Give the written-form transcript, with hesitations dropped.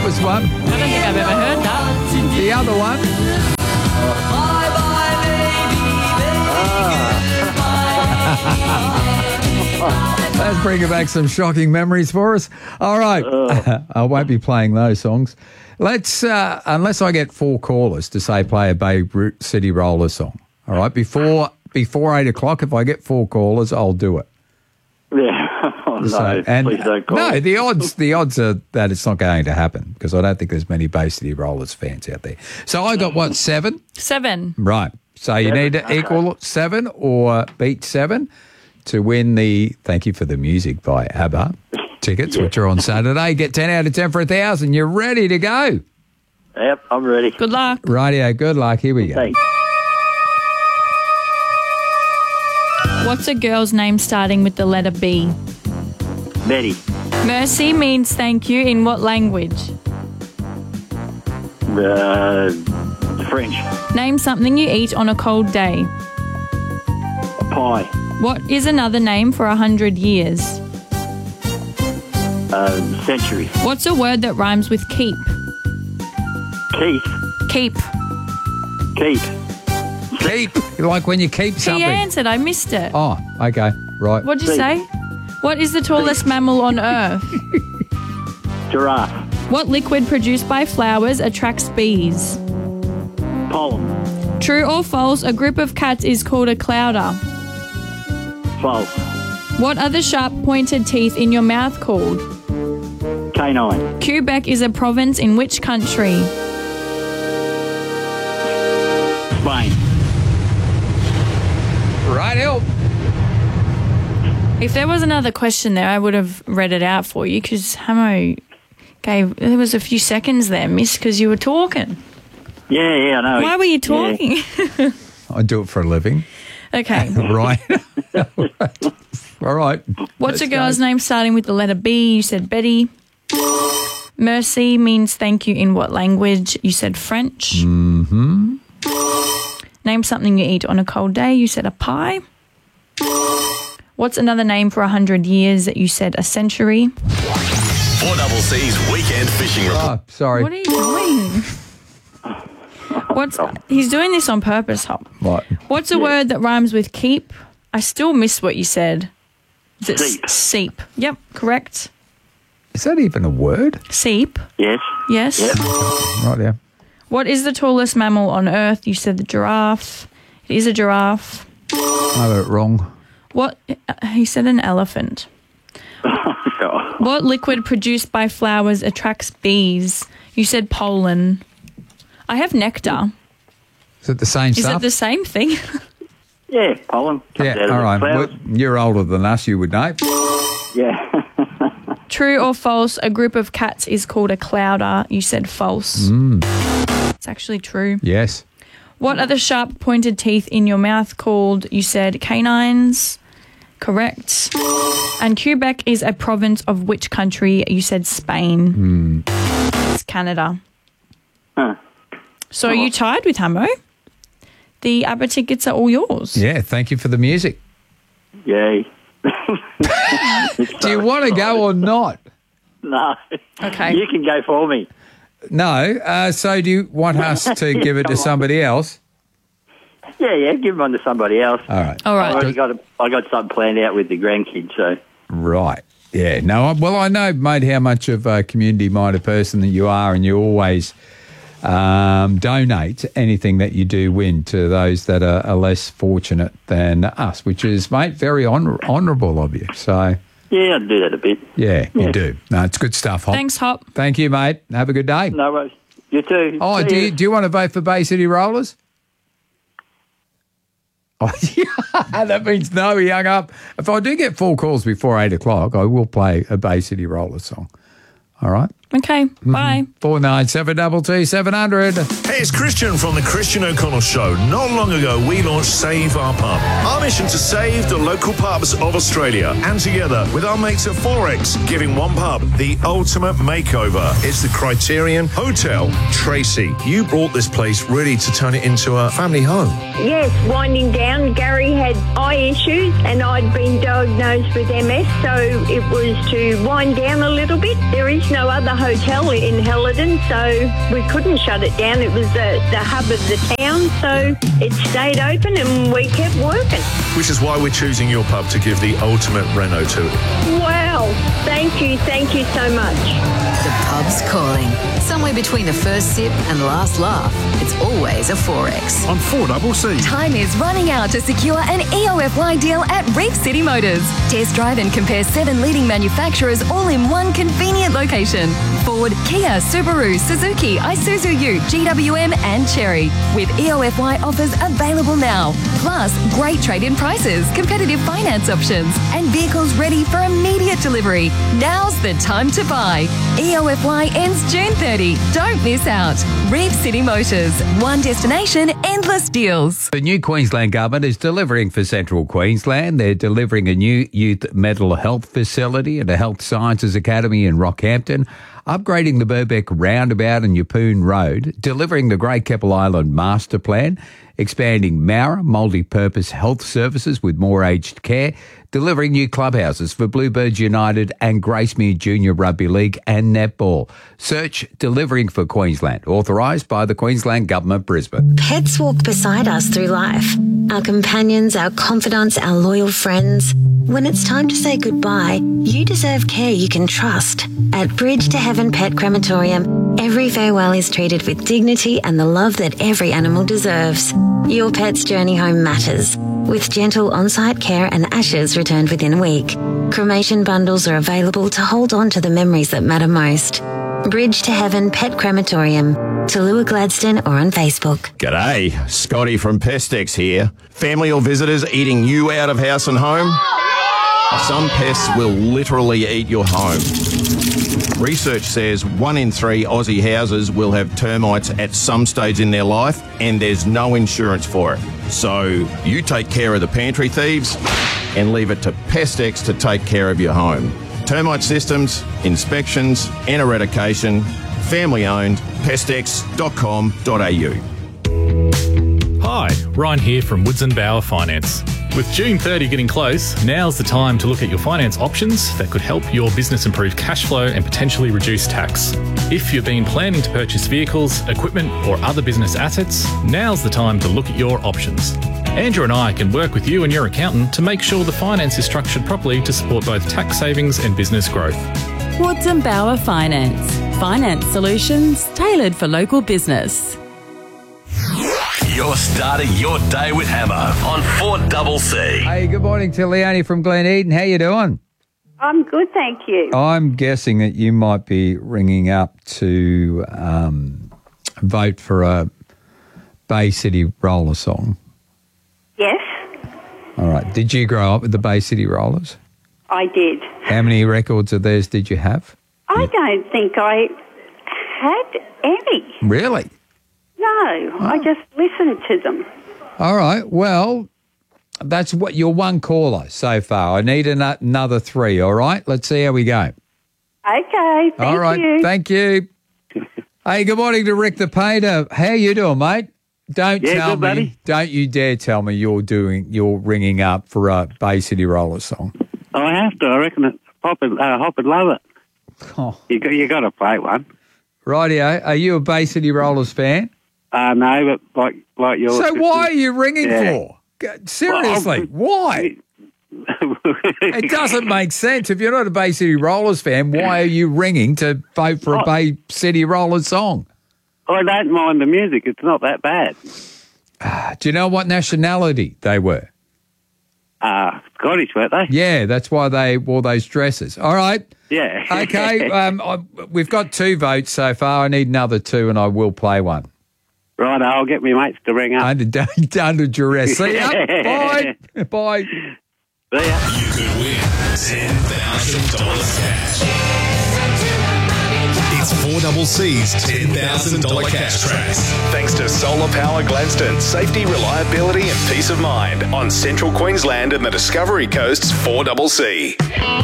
was one. I don't think I've ever heard that. The other one. That's bringing back some shocking memories for us. All right. I won't be playing those songs. Let's, unless I get 4 callers to say play a Bay City Rollers song. All right. Before 8 o'clock, if I get 4 callers, I'll do it. Yeah. Oh, no, please don't call. No, the odds are that it's not going to happen because I don't think there's many Bay City Rollers fans out there. So I got, what, 7? 7. Right. So you need to equal 7 or beat 7 to win the Thank You for the Music by ABBA tickets, which are on Saturday. Get 10 out of 10 for 1,000. You're ready to go. Yep, I'm ready. Good luck. Rightio, good luck. Here we go. Thanks. What's a girl's name starting with the letter B? Betty. Mercy means thank you in what language? French. Name something you eat on a cold day. A pie. What is another name for 100 years? Century. What's a word that rhymes with keep? Keith. Keep. Keith. Keep, like when you keep He something. answered. I missed it. Oh, okay, right. What'd you say? What is the tallest mammal on Earth? Giraffe. What liquid produced by flowers attracts bees? Pollen. True or false, a group of cats is called a clouder? False. What are the sharp pointed teeth in your mouth called? Canine. Quebec is a province in which country? Spain. Right, help. If there was another question there, I would have read it out for you because Hamo gave... There was a few seconds there, miss, because you were talking. Yeah, I know. Why were you talking? Yeah. I do it for a living. Okay. Right. All right. What's a girl's name starting with the letter B? You said Betty. Mercy means thank you in what language? You said French. Mm-hmm. Name something you eat on a cold day. You said a pie. What's another name for 100 years? You said a century. 4CC's Weekend Fishing Report. Oh, sorry. What are you doing? He's doing this on purpose, Hop. What? What's a word that rhymes with keep? I still miss what you said. Is it Seep. Seep. Yep, correct. Is that even a word? Seep. Yes. Yes. Yep. Right, yeah. What is the tallest mammal on Earth? You said the giraffe. It is a giraffe. I got it wrong. What? He said an elephant. What liquid produced by flowers attracts bees? You said pollen. I have nectar. Is it the same Is stuff? it the same thing? Yeah, pollen. Comes out Yeah, of all the right. flowers. Well, you're older than us, you would know. Yeah. True or false, a group of cats is called a clouder. You said false. It's actually true. Yes. What are the sharp pointed teeth in your mouth called? You said canines. Correct. And Quebec is a province of which country? You said Spain. It's Canada. Huh. So are you tied with Hamo? The ABBA tickets are all yours. Yeah, thank you for the music. Yay. Do you want to go or not? No. Okay. You can go for me. No. So do you want us to give it to somebody else? Yeah, give one to somebody else. All right. All right. I got something planned out with the grandkids, so. Right. Yeah. No, well, I know, mate, how much of a community-minded person that you are, and you always donate anything that you do win to those that are less fortunate than us, which is, mate, very honourable of you. So, Yeah, I do that a bit. yeah, you do. No, it's good stuff, Hop. Thanks, Hop. Thank you, mate. Have a good day. No worries. You too. Oh, See do you want to vote for Bay City Rollers? Oh, yeah, that means no, he hung up. If I do get 4 calls before 8 o'clock, I will play a Bay City Rollers song. All right? Okay, bye. 4972 700. Hey, it's Christian from the Christian O'Connell Show. Not long ago, we launched Save Our Pub. Our mission to save the local pubs of Australia. And together with our mates at Forex, giving one pub the ultimate makeover. It's the Criterion Hotel. Tracy, you brought this place really to turn it into a family home. Yes, winding down. Gary had eye issues and I'd been diagnosed with MS, so it was to wind down a little bit. There is no other hotel in Helidon, so we couldn't shut it down. It was the hub of the town, so it stayed open and we kept working. Which is why we're choosing your pub to give the ultimate reno to. Wow. Thank you so much. The pub's calling. Somewhere between the first sip and last laugh, it's always a 4X. On 4CC. Time is running out to secure an EOFY deal at Reef City Motors. Test drive and compare 7 leading manufacturers all in one convenient location. Ford, Kia, Subaru, Suzuki, Isuzu Ute, GWM and Chery. With EOFY offers available now. Plus, great trade-in prices, competitive finance options and vehicles ready for immediate delivery. Now's the time to buy. EOFY ends June 30. Don't miss out. Reef City Motors. One destination, endless deals. The new Queensland government is delivering for Central Queensland. They're delivering a new youth mental health facility and a health sciences academy in Rockhampton, upgrading the Burbeck roundabout and Yeppoon Road, delivering the Great Keppel Island master plan, expanding Mara multi-purpose health services with more aged care, delivering new clubhouses for Bluebirds United and Gracemere Junior Rugby League and Netball. Search Delivering for Queensland, authorised by the Queensland Government, Brisbane. Pets walk beside us through life. Our companions, our confidants, our loyal friends. When it's time to say goodbye, you deserve care you can trust. At Bridge to Heaven Pet Crematorium, every farewell is treated with dignity and the love that every animal deserves. Your pet's journey home matters, with gentle on-site care and ashes returned within a week. Cremation bundles are available to hold on to the memories that matter most. Bridge to Heaven Pet Crematorium, Tallulah Gladstone or on Facebook. G'day, Scotty from Pestex here. Family or visitors eating you out of house and home? Some pests will literally eat your home. Research says 1 in 3 Aussie houses will have termites at some stage in their life, and there's no insurance for it. So you take care of the pantry thieves and leave it to Pestex to take care of your home. Termite systems, inspections and eradication. Family owned. Pestex.com.au. Hi, Ryan here from Woods & Bower Finance. With June 30 getting close, now's the time to look at your finance options that could help your business improve cash flow and potentially reduce tax. If you've been planning to purchase vehicles, equipment or other business assets, now's the time to look at your options. Andrew and I can work with you and your accountant to make sure the finance is structured properly to support both tax savings and business growth. Woods & Bower Finance. Finance solutions tailored for local business. You're starting your day with Hammer on 4CC. Hey, good morning to Leonie from Glen Eden. How you doing? I'm good, thank you. I'm guessing that you might be ringing up to vote for a Bay City Roller song. Yes, All right. Did you grow up with the Bay City Rollers? I did. How many records of theirs did you have? I don't think I had any. Really? No, I just listened to them. All right. Well, that's what you're one caller so far. I need another 3. All right. Let's see how we go. Okay, thank All right. you. Thank you. Hey, good morning to Rick the Painter. How you doing, mate? Don't tell good, me. buddy. Don't you dare tell me you're ringing up for a Bay City Roller song. Oh, I have to. I reckon it. Hop would love it. Oh. You got to play one. Rightio. Are you a Bay City Rollers fan? No, but like yours. So why are you ringing for? Seriously, why? It doesn't make sense. If you're not a Bay City Rollers fan, why are you ringing to vote for a Bay City Rollers song? I don't mind the music. It's not that bad. Do you know what nationality they were? Scottish, weren't they? Yeah, that's why they wore those dresses. All right. Yeah. Okay, we've got 2 votes so far. I need another 2 and I will play one. Right, I'll get my mates to ring up. Under duress. See ya. Bye. Bye. You could win $10,000 cash. It's 4CC's $10,000 cash track. Thanks to Solar Power Gladstone. Safety, reliability and peace of mind on Central Queensland and the Discovery Coast's 4CC.